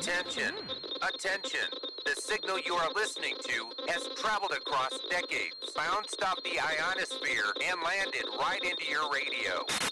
Attention! Attention! The signal you are listening to has traveled across decades, bounced off the ionosphere, and landed right into your radio.